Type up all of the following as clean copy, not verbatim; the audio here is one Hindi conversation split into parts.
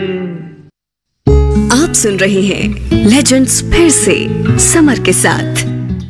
आप सुन रहे हैं लेजेंड्स फिर से समर के साथ।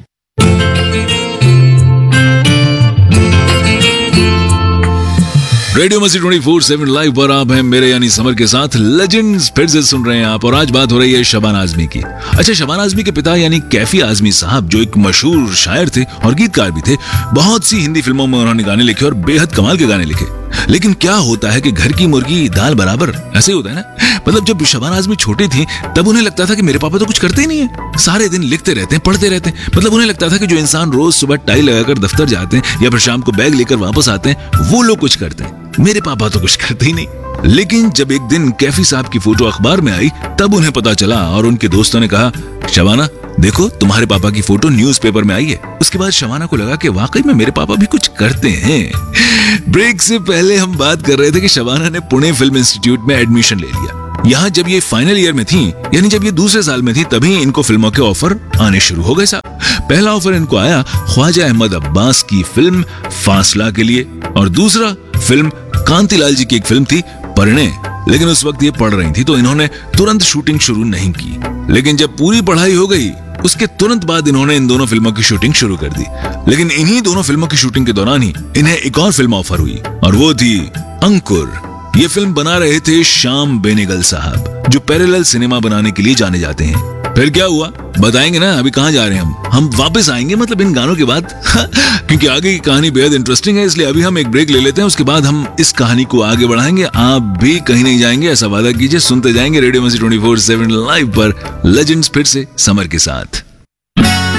रेडियो मस्ती 24/7 लाइव पर आप हैं मेरे यानी समर के साथ। लेजेंड्स फिर से सुन रहे हैं आप, और आज बात हो रही है शबाना आजमी की। अच्छा, शबाना आजमी के पिता यानी कैफी आजमी साहब जो एक मशहूर शायर थे और गीतकार भी थे। बहुत सी हिंदी फिल्मों में उन्होंने गाने लिखे और बेहद कमाल के गाने लिखे। लेकिन क्या होता है कि घर की मुर्गी दाल बराबर, ऐसे होता है ना। मतलब जब शबाना आजमी छोटी थी तब उन्हें लगता था कि मेरे पापा तो कुछ करते ही नहीं है, सारे दिन लिखते रहते हैं, पढ़ते रहते हैं। मतलब उन्हें लगता था कि जो इंसान रोज सुबह टाई लगाकर दफ्तर जाते हैं या फिर शाम को बैग लेकर वापस आते हैं वो लोग कुछ करते हैं, मेरे पापा तो कुछ करते ही नहीं। लेकिन जब एक दिन कैफी साहब की फोटो अखबार में आई तब उन्हें पता चला और उनके दोस्तों ने कहा, शबाना देखो तुम्हारे पापा की फोटो न्यूज़पेपर में आई है। उसके बाद शबाना को लगा कि वाकई में मेरे पापा भी कुछ करते हैं। ब्रेक से पहले हम बात कर रहे थे कि शबाना ने पुणे फिल्म इंस्टीट्यूट में एडमिशन ले लिया। यहाँ जब ये फाइनल ईयर में थी, यानी जब ये दूसरे साल में थी, तभी इनको फिल्मों के ऑफर आने शुरू हो गए साहब। पहला ऑफर इनको आया ख्वाजा अहमद अब्बास की फिल्म फासला के लिए, और दूसरा फिल्म कांतिलाल जी की एक फिल्म थी परिणय। लेकिन उस वक्त ये पढ़ रही थी तो इन्होंने तुरंत शूटिंग शुरू नहीं की। लेकिन जब पूरी पढ़ाई हो गई उसके तुरंत बाद इन्होंने इन दोनों फिल्मों की शूटिंग शुरू कर दी। लेकिन इन्हीं दोनों फिल्मों की शूटिंग के दौरान ही इन्हें एक और फिल्म ऑफर हुई और वो थी अंकुर। ये फिल्म बना रहे थे श्याम बेनेगल साहब जो पैरेलल सिनेमा बनाने के लिए जाने जाते हैं। फिर क्या हुआ बताएंगे ना। अभी कहाँ जा रहे हैं हम वापस आएंगे मतलब इन गानों के बाद क्योंकि आगे की कहानी बेहद इंटरेस्टिंग है। इसलिए अभी हम एक ब्रेक ले लेते हैं, उसके बाद हम इस कहानी को आगे बढ़ाएंगे। आप भी कहीं नहीं जाएंगे, ऐसा वादा कीजिए। सुनते जाएंगे रेडियो मस्ती 24/7 लाइव पर लेजेंड्स फिर से समर के साथ।